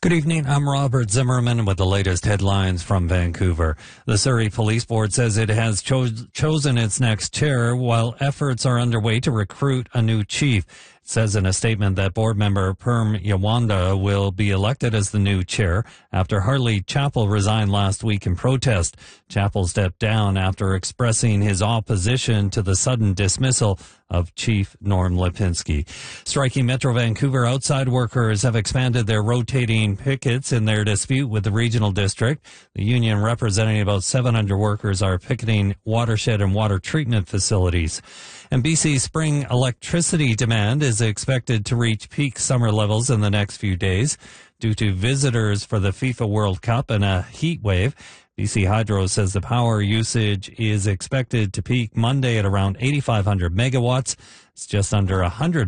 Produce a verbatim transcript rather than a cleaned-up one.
Good evening. I'm Robert Zimmerman with the latest headlines from Vancouver. The Surrey Police Board says it has cho- chosen its next chair while efforts are underway to recruit a new chief. It says in a statement that board member Perm Yawanda will be elected as the new chair after Harley Chappell resigned last week in protest. Chappell stepped down after expressing his opposition to the sudden dismissal of Chief Norm Lipinski. Striking Metro Vancouver outside workers have expanded their rotating pickets in their dispute with the regional district. The union, representing about seven hundred workers, are picketing watershed and water treatment facilities. And B C's spring electricity demand is expected to reach peak summer levels in the next few days due to visitors for the FIFA World Cup and a heat wave. B C Hydro says the power usage is expected to peak Monday at around eighty-five hundred megawatts. It's just under one hundred